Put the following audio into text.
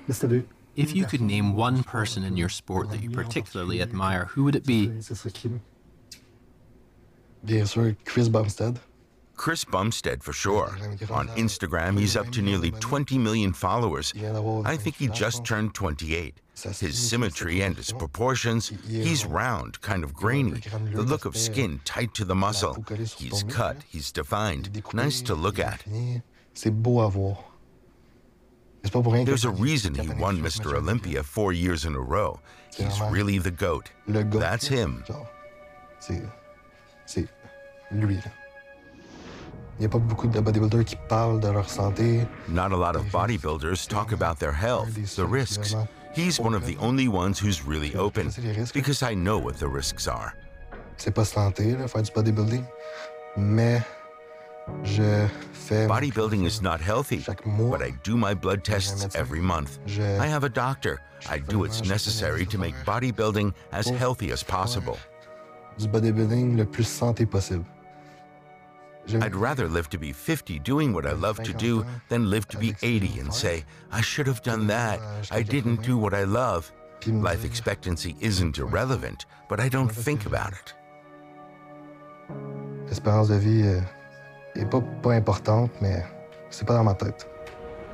If you could name one person in your sport that you particularly admire, who would it be? Bien sûr, Chris Bumstead. Chris Bumstead, for sure. On Instagram, he's up to nearly 20 million followers. I think he just turned 28. His symmetry and his proportions, he's round, kind of grainy, the look of skin tight to the muscle. He's cut, he's defined, nice to look at. There's a reason he won Mr. Olympia 4 years in a row. He's really the GOAT. That's him. C'est lui. Il n'y a pas beaucoup de bodybuilders qui parlent de leur santé. Not a lot of bodybuilders talk about their health, the risks. He's one of the only ones who's really open, because I know what the risks are. C'est pas santé, faire du bodybuilding, mais je fais. Bodybuilding is not healthy, but I do my blood tests every month. I have a doctor. I do what's necessary to make bodybuilding as healthy as possible. Du bodybuilding le plus santé possible. I'd rather live to be 50 doing what I love to do than live to be 80 and say, I should have done that. I didn't do what I love. Life expectancy isn't irrelevant, but I don't think about it. L'espérance de vie est pas importante, mais c'est pas dans ma tête.